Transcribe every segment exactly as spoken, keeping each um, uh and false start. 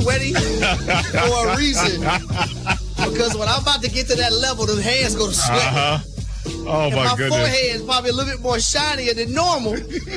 sweaty for a reason. Because when I'm about to get to that level, the hands go to sweat. Uh-huh. Oh, and my, my goodness. My forehead is probably a little bit more shinier than normal.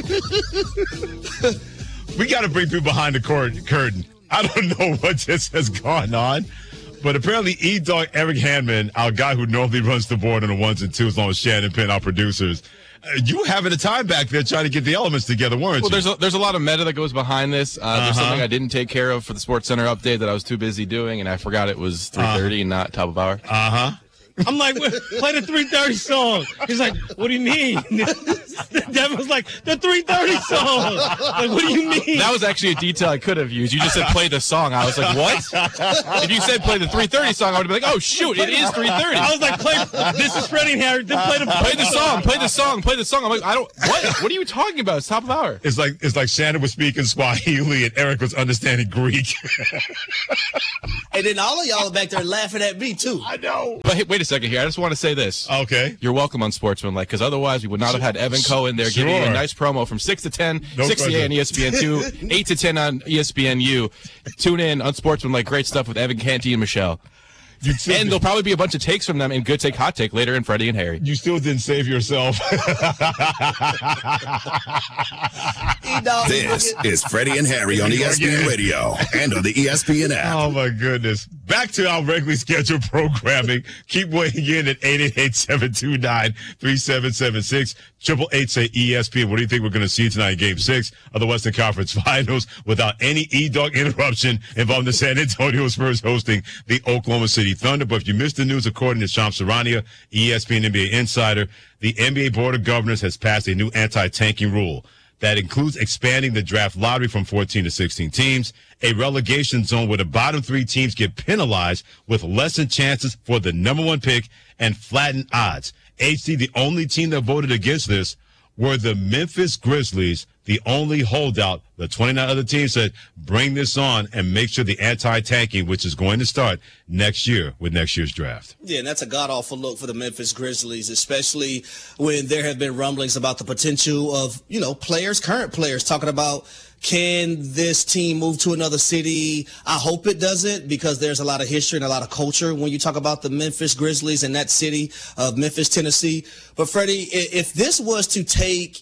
We got to bring people behind the cur- curtain. I don't know what just has gone on, but apparently E-Dog Eric Hanman, our guy who normally runs the board on the ones and twos, along with Shannon Penn, our producers, uh, you having a time back there trying to get the elements together, weren't well, you? there's a, there's a lot of meta that goes behind this. Uh, uh-huh. There's something I didn't take care of for the Sports Center update that I was too busy doing, and I forgot it was three thirty uh-huh. and not top of hour. Uh-huh. I'm like, play the three thirty song. He's like, what do you mean? Devin was like, the three thirty song. Like, what do you mean? That was actually a detail I could have used. You just said play the song. I was like, what? If you said play the three thirty song, I would have been like, oh, shoot, it is three thirty. I was like, play, this is Freddie and Harry. Then play the, play the song, play the song, play the song. I'm like, I don't, what? What are you talking about? It's top of hour. It's like, it's like Shannon was speaking Swahili and Eric was understanding Greek. And then all of y'all are back there laughing at me, too. I know. But hey, wait a second here. I just want to say this. Okay. You're welcome on Sportsmanlike, because otherwise we would not have had Evan Cohen there sure. giving you a nice promo from six to ten, no six to eight on E S P N two, eight to ten on E S P N U. Tune in on Sportsmanlike. Great stuff with Evan Canty and Michelle. You and did. There'll probably be a bunch of takes from them in Good Take, Hot Take later in Freddie and Harry. You still didn't save yourself. This is Freddie and Harry on E S P N Radio and on the E S P N app. Oh, my goodness. Back to our regularly scheduled programming. Keep weighing in at eight eight eight, seven two nine, three seven seven six. Triple eight say E S P N. What do you think we're going to see tonight in Game Six of the Western Conference Finals without any E-Dog interruption involving the San Antonio Spurs hosting the Oklahoma City Thunder? But if you missed the news, according to Shams Charania, E S P N N B A insider, the N B A Board of Governors has passed a new anti-tanking rule that includes expanding the draft lottery from fourteen to sixteen teams, a relegation zone where the bottom three teams get penalized with lessened chances for the number one pick, and flattened odds. H D, the only team that voted against this were the Memphis Grizzlies, the only holdout. The twenty-nine other teams said, bring this on and make sure the anti-tanking, which is going to start next year with next year's draft. Yeah, and that's a god-awful look for the Memphis Grizzlies, especially when there have been rumblings about the potential of, you know, players, current players, talking about, can this team move to another city? I hope it doesn't, because there's a lot of history and a lot of culture when you talk about the Memphis Grizzlies and that city of Memphis, Tennessee. But, Freddie, if this was to take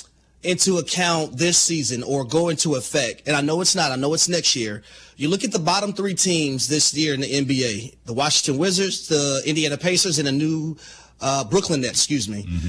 into account this season or go into effect, and I know it's not, I know it's next year, you look at the bottom three teams this year in the N B A, the Washington Wizards, the Indiana Pacers, and the new uh, Brooklyn Nets, excuse me. Mm-hmm.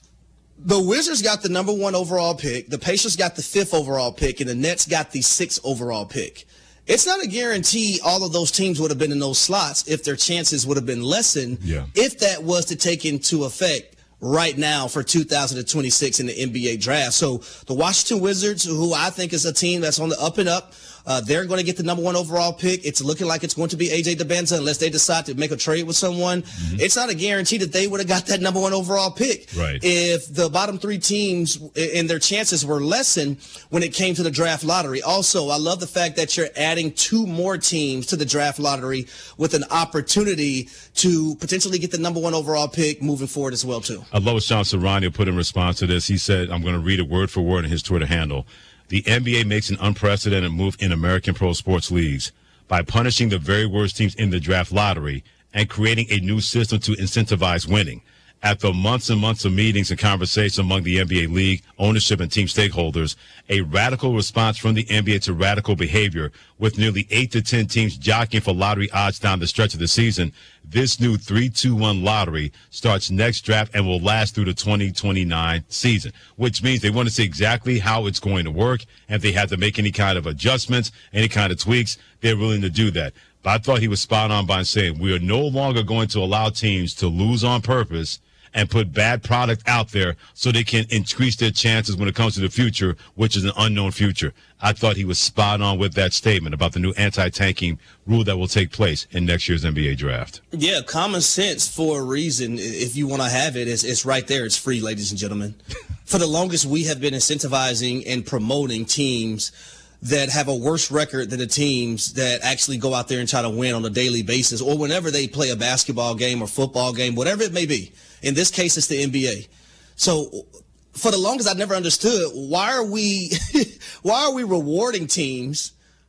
The Wizards got the number one overall pick, the Pacers got the fifth overall pick, and the Nets got the sixth overall pick. It's not a guarantee all of those teams would have been in those slots if their chances would have been lessened, yeah. if that was to take into effect right now for two thousand twenty-six in the N B A draft. So the Washington Wizards, who I think is a team that's on the up and up, uh, they're going to get the number one overall pick. It's looking like it's going to be A J DeBenza unless they decide to make a trade with someone. Mm-hmm. It's not a guarantee that they would have got that number one overall pick. Right. If the bottom three teams and their chances were lessened when it came to the draft lottery. Also, I love the fact that you're adding two more teams to the draft lottery with an opportunity to potentially get the number one overall pick moving forward as well, too. I love what Shams Charania put in response to this. He said, I'm going to read it word for word in his Twitter handle. The N B A makes an unprecedented move in American pro sports leagues by punishing the very worst teams in the draft lottery and creating a new system to incentivize winning. After months and months of meetings and conversations among the N B A league, ownership, and team stakeholders, a radical response from the N B A to radical behavior, with nearly eight to ten teams jockeying for lottery odds down the stretch of the season, this new three two one lottery starts next draft and will last through the twenty twenty-nine season, which means they want to see exactly how it's going to work. And if they have to make any kind of adjustments, any kind of tweaks, they're willing to do that. But I thought he was spot on by saying we are no longer going to allow teams to lose on purpose and put bad product out there so they can increase their chances when it comes to the future, which is an unknown future. I thought he was spot on with that statement about the new anti-tanking rule that will take place in next year's N B A draft. Yeah, common sense for a reason. If you want to have it, it's, it's right there. It's free, ladies and gentlemen. For the longest, we have been incentivizing and promoting teams that have a worse record than the teams that actually go out there and try to win on a daily basis or whenever they play a basketball game or football game, whatever it may be. In this case, it's the N B A. So for the longest, I never understood why are we why are we rewarding teams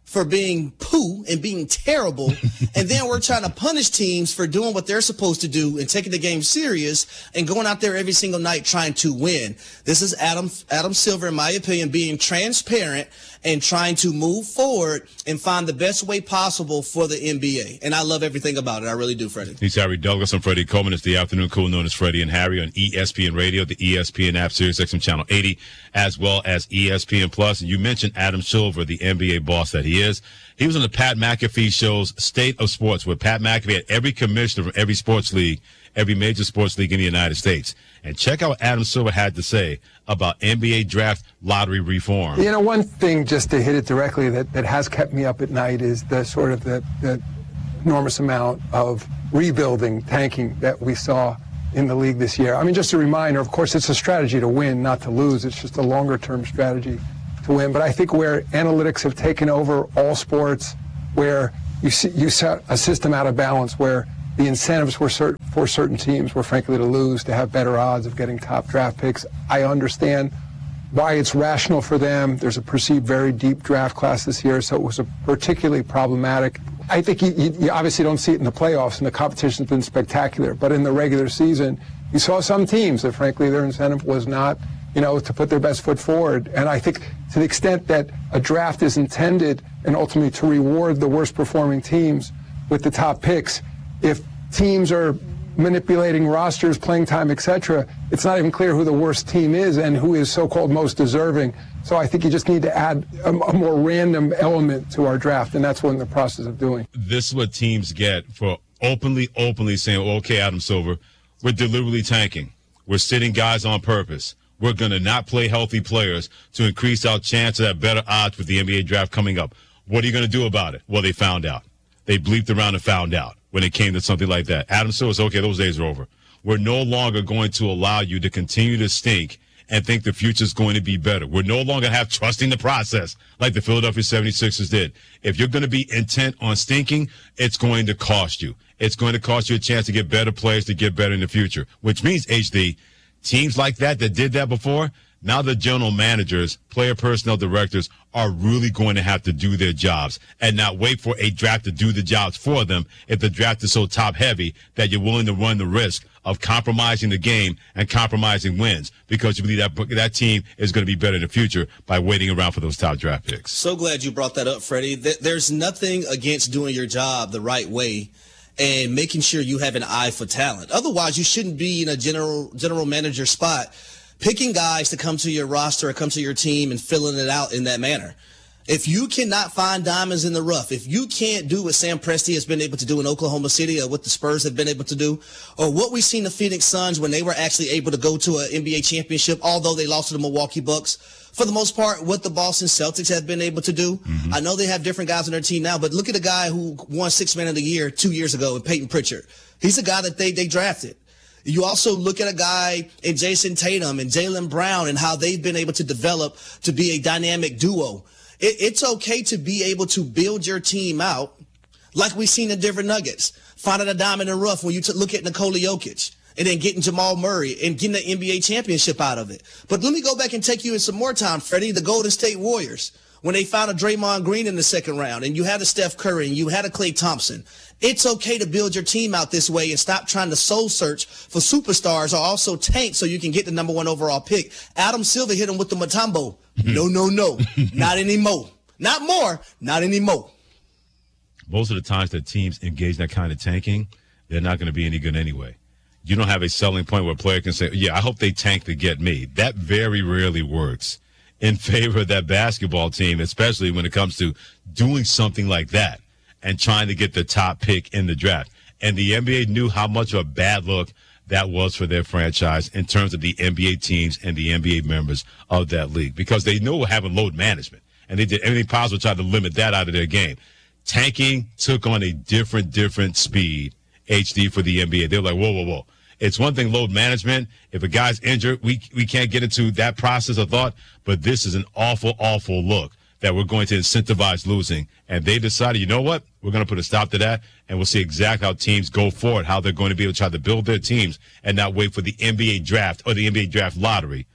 for being poo and being terrible, and then we're trying to punish teams for doing what they're supposed to do and taking the game serious and going out there every single night trying to win. This is Adam Adam Silver, in my opinion, being transparent and trying to move forward and find the best way possible for the N B A. And I love everything about it. I really do, Freddie. He's Harry Douglas. I'm Freddie Coleman. It's the afternoon cool known as Freddie and Harry on E S P N Radio, the E S P N app, Sirius X M Channel eighty, as well as E S P N Plus. And you mentioned Adam Silver, the N B A boss that he is. He was on the Pat McAfee show's State of Sports, where Pat McAfee had every commissioner from every sports league, every major sports league in the United States. And check out what Adam Silver had to say about N B A draft lottery reform. You know, one thing, just to hit it directly, that, that has kept me up at night is the sort of the, the enormous amount of rebuilding, tanking that we saw in the league this year. I mean, just a reminder, of course, it's a strategy to win, not to lose. It's just a longer-term strategy to win. But I think where analytics have taken over all sports, where you see, you set a system out of balance, where the incentives were cert- for certain teams were frankly to lose, to have better odds of getting top draft picks. I understand why it's rational for them. There's a perceived very deep draft class this year, so it was a particularly problematic. I think you, you obviously don't see it in the playoffs, and the competition's been spectacular. But in the regular season, you saw some teams that frankly their incentive was not, you know, to put their best foot forward. And I think to the extent that a draft is intended and ultimately to reward the worst performing teams with the top picks, if teams are manipulating rosters, playing time, et cetera, it's not even clear who the worst team is and who is so-called most deserving. So I think you just need to add a, a more random element to our draft, and that's what we're in the process of doing. This is what teams get for openly, openly saying, okay, Adam Silver, we're deliberately tanking. We're sitting guys on purpose. We're going to not play healthy players to increase our chance of that better odds with the N B A draft coming up. What are you going to do about it? Well, they found out. They bleeped around and found out when it came to something like that. Adam Silver said, okay, those days are over. We're no longer going to allow you to continue to stink and think the future is going to be better. We're no longer have trusting the process like the Philadelphia seventy-sixers did. If you're going to be intent on stinking, it's going to cost you. It's going to cost you a chance to get better players to get better in the future, which means, H D, teams like that that did that before, now the general managers, player personnel directors are really going to have to do their jobs and not wait for a draft to do the jobs for them if the draft is so top heavy that you're willing to run the risk of compromising the game and compromising wins because you believe that that team is going to be better in the future by waiting around for those top draft picks. So glad you brought that up, Freddie. There's nothing against doing your job the right way and making sure you have an eye for talent. Otherwise, you shouldn't be in a general general manager spot picking guys to come to your roster or come to your team and filling it out in that manner. If you cannot find diamonds in the rough, if you can't do what Sam Presti has been able to do in Oklahoma City or what the Spurs have been able to do, or what we've seen the Phoenix Suns when they were actually able to go to an N B A championship, although they lost to the Milwaukee Bucks, for the most part, what the Boston Celtics have been able to do. Mm-hmm. I know they have different guys on their team now, but look at a guy who won Sixth Man of the Year two years ago, Peyton Pritchard. He's a guy that they, they drafted. You also look at a guy in Jason Tatum and Jaylen Brown and how they've been able to develop to be a dynamic duo. It, it's okay to be able to build your team out like we've seen in Denver Nuggets, finding a diamond in the rough when you t- look at Nikola Jokic and then getting Jamal Murray and getting the N B A championship out of it. But let me go back and take you in some more time, Freddie, the Golden State Warriors. When they found a Draymond Green in the second round and you had a Steph Curry and you had a Klay Thompson, it's okay to build your team out this way and stop trying to soul search for superstars or also tank so you can get the number one overall pick. Adam Silver hit him with the Mutombo. No, no, no. Not anymore. Not more. Not anymore. Most of the times that teams engage in that kind of tanking, they're not going to be any good anyway. You don't have a selling point where a player can say, yeah, I hope they tank to get me. That very rarely works in favor of that basketball team, especially when it comes to doing something like that and trying to get the top pick in the draft. And the N B A knew how much of a bad look that was for their franchise in terms of the N B A teams and the N B A members of that league, because they knew having load management, and they did everything possible to try to limit that out of their game. Tanking took on a different, different speed, H D, for the N B A. They're like, whoa, whoa, whoa. It's one thing, load management. If a guy's injured, we we can't get into that process of thought, but this is an awful, awful look that we're going to incentivize losing. And they decided, you know what? We're going to put a stop to that, and we'll see exactly how teams go forward, how they're going to be able to try to build their teams and not wait for the N B A draft or the N B A draft lottery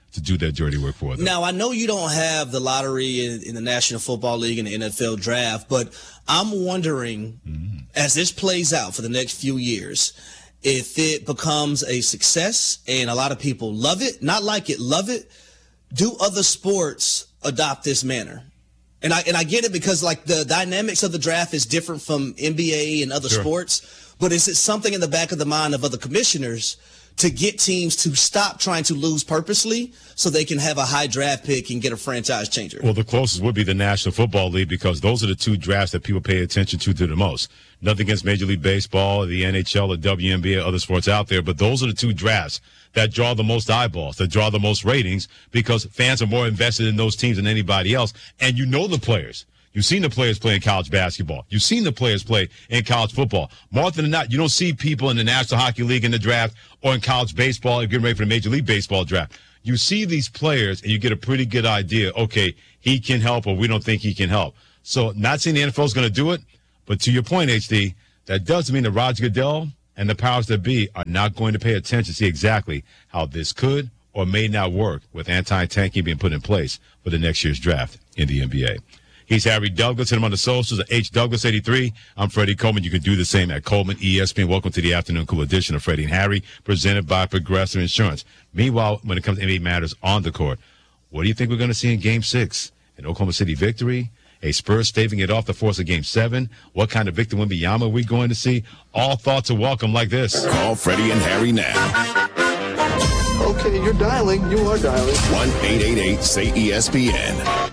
to do their dirty work for them. Now, I know you don't have the lottery in, in the National Football League and the N F L draft, but I'm wondering, mm-hmm. as this plays out for the next few years, if it becomes a success and a lot of people love it, not like it, love it, do other sports adopt this manner? And I and I get it because, like, the dynamics of the draft is different from N B A and other sure. sports, but is it something in the back of the mind of other commissioners to get teams to stop trying to lose purposely so they can have a high draft pick and get a franchise changer? Well, the closest would be the National Football League because those are the two drafts that people pay attention to, to the most. Nothing against Major League Baseball, the N H L, the W N B A, other sports out there, but those are the two drafts that draw the most eyeballs, that draw the most ratings because fans are more invested in those teams than anybody else, and you know the players. You've seen the players play in college basketball. You've seen the players play in college football. More often than not, you don't see people in the National Hockey League in the draft or in college baseball getting ready for the Major League Baseball draft. You see these players, and you get a pretty good idea, okay, he can help or we don't think he can help. So not saying the N F L is going to do it, but to your point, H D, that does mean that Roger Goodell and the powers that be are not going to pay attention to see exactly how this could or may not work with anti-tanking being put in place for the next year's draft in the N B A. He's Harry Douglas. Hit him on the socials at H Douglas eighty-three. I'm Freddie Coleman. You can do the same at Coleman E S P N. Welcome to the afternoon cool edition of Freddie and Harry, presented by Progressive Insurance. Meanwhile, when it comes to N B A matters on the court, what do you think we're going to see in Game Six? An Oklahoma City victory? A Spurs staving it off the force of Game Seven? What kind of Victor Wembanyama are we going to see? All thoughts are welcome like this. Call Freddie and Harry now. Okay, you're dialing. You are dialing. one eight eight eight say E S P N.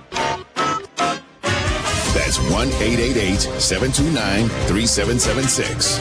That's one eight eight eight seven two nine three seven seven six.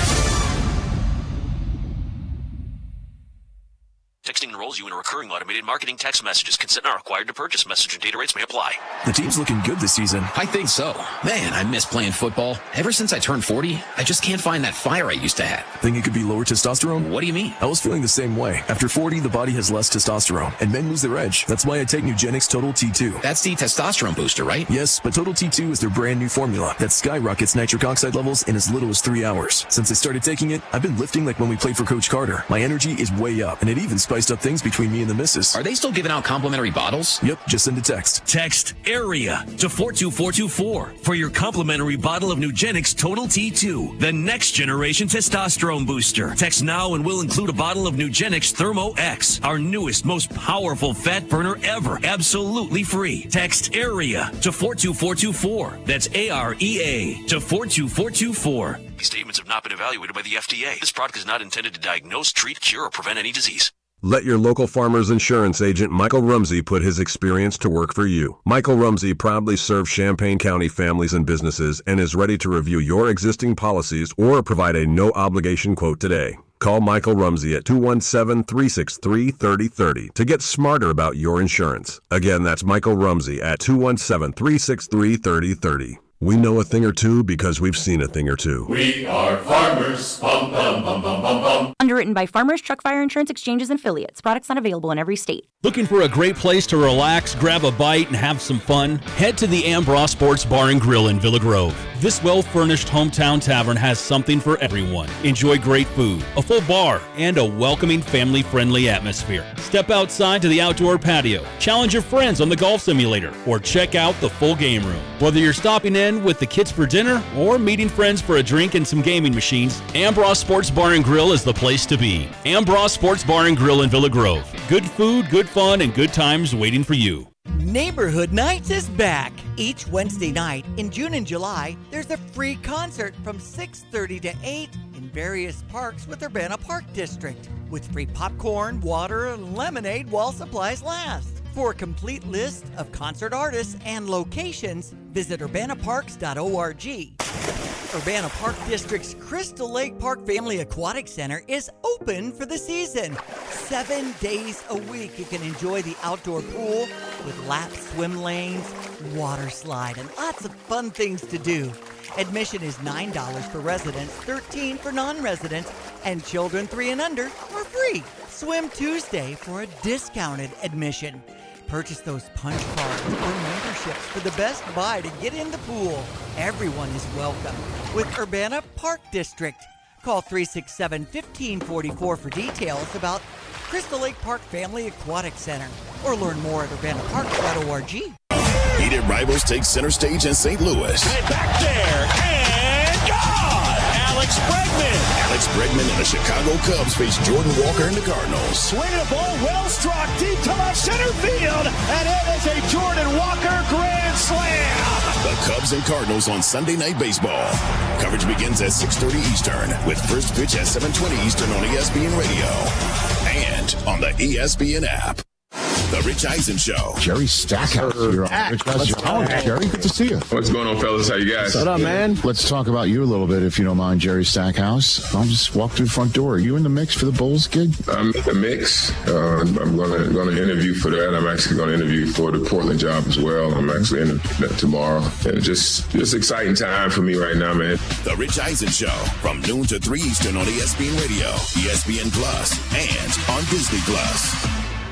Texting enrolls you in a recurring automated marketing text messages. Consent not required to purchase. Message and data rates may apply. The team's looking good this season. I think so. Man, I miss playing football. Ever since I turned forty, I just can't find that fire I used to have. Think it could be lower testosterone? What do you mean? I was feeling the same way. After forty, the body has less testosterone, and men lose their edge. That's why I take Nugenix Total T two. That's the testosterone booster, right? Yes, but Total T two is their brand new formula that skyrockets nitric oxide levels in as little as three hours. Since I started taking it, I've been lifting like when we played for Coach Carter. My energy is way up, and it even spiced up things between me and the missus. Are they still giving out complimentary bottles? Yep, just send a text. Text AREA to four two four two four for your complimentary bottle of Nugenix Total T two, the next generation testosterone booster. Text now and we'll include a bottle of Nugenix Thermo X, our newest, most powerful fat burner ever, absolutely free. Text AREA to four two four two four. That's A R E A to four two four two four. These statements have not been evaluated by the F D A. This product is not intended to diagnose, treat, cure, or prevent any disease. Let your local Farmers Insurance agent Michael Rumsey put his experience to work for you. Michael Rumsey proudly serves Champaign County families and businesses and is ready to review your existing policies or provide a no-obligation quote today. Call Michael Rumsey at two one seven, three six three, three zero three zero to get smarter about your insurance. Again, that's Michael Rumsey at two one seven, three six three, three zero three zero. We know a thing or two because we've seen a thing or two. We are farmers. Bum, bum, bum, bum, bum, bum. Underwritten by Farmers Truck Fire Insurance Exchanges and Affiliates. Products not available in every state. Looking for a great place to relax, grab a bite, and have some fun? Head to the Ambross Sports Bar and Grill in Villa Grove. This well-furnished hometown tavern has something for everyone. Enjoy great food, a full bar, and a welcoming, family-friendly atmosphere. Step outside to the outdoor patio, challenge your friends on the golf simulator, or check out the full game room. Whether you're stopping in with the kids for dinner or meeting friends for a drink and some gaming machines, Ambross Sports Bar and Grill is the place to be. Ambross Sports Bar and Grill in Villa Grove. Good food, good fun, and good times waiting for you. Neighborhood Nights is back. Each Wednesday night in June and July, there's a free concert from six thirty to eight in various parks with Urbana Park District, with free popcorn, water, and lemonade while supplies last. For a complete list of concert artists and locations, visit urbana parks dot org. Urbana Park District's Crystal Lake Park Family Aquatic Center is open for the season. Seven days a week, you can enjoy the outdoor pool with lap swim lanes, water slide, and lots of fun things to do. Admission is nine dollars for residents, thirteen dollars for non-residents, and children three and under are free. Swim Tuesday for a discounted admission. Purchase those punch cards or memberships for the best buy to get in the pool. Everyone is welcome with Urbana Park District. Call three six seven, one five four four for details about Crystal Lake Park Family Aquatic Center, or learn more at urbana park dot org. Heated rivals take center stage in Saint Louis. And back there, and gone! Alex Bregman! Alex Bregman and the Chicago Cubs face Jordan Walker and the Cardinals. Swinging a ball well struck deep to left center field, and it is a Jordan Walker grand slam! The Cubs and Cardinals on Sunday Night Baseball. Coverage begins at six thirty Eastern, with first pitch at seven twenty Eastern on E S P N Radio and on the E S P N app. The Rich Eisen Show. Jerry Stackhouse here on Rich Eisen. Oh, Jerry, good to see you. What's going on, fellas? How you guys? What's up, man? Let's talk about you a little bit, if you don't mind, Jerry Stackhouse. I'll just walk through the front door. Are you in the mix for the Bulls gig? I'm in the mix. Uh, I'm going to going to interview for that. I'm actually going to interview for the Portland job as well. I'm actually interviewing that tomorrow. And just just exciting time for me right now, man. The Rich Eisen Show from noon to three Eastern on E S P N Radio, E S P N Plus, and on Disney Plus.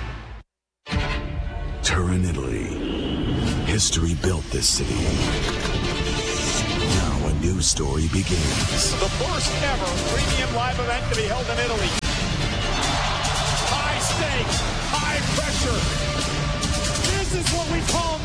Turin, Italy. History built this city. Now a new story begins. The first ever premium live event to be held in Italy. High stakes, high pressure. This is what we call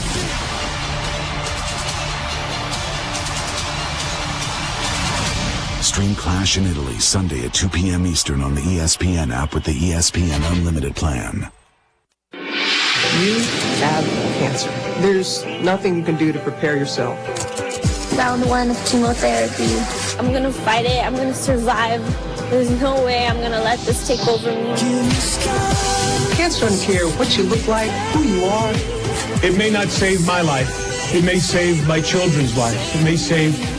must see. Stream Clash in Italy Sunday at two p.m. Eastern on the E S P N app with the E S P N Unlimited plan. You have cancer. There's nothing you can do to prepare yourself. Round one of chemotherapy. I'm gonna fight it. I'm gonna survive. There's no way I'm gonna let this take over me. Cancer doesn't care what you look like, who you are. It may not save my life. It may save my children's lives. It may save